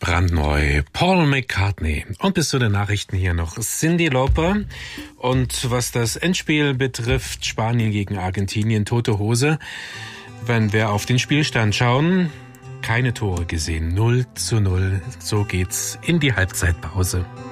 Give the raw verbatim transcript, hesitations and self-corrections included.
brandneu. Paul McCartney. Und bis zu den Nachrichten hier noch Cyndi Lauper. Und was das Endspiel betrifft, Spanien gegen Argentinien, tote Hose. Wenn wir auf den Spielstand schauen, keine Tore gesehen. null zu null. So geht's in die Halbzeitpause.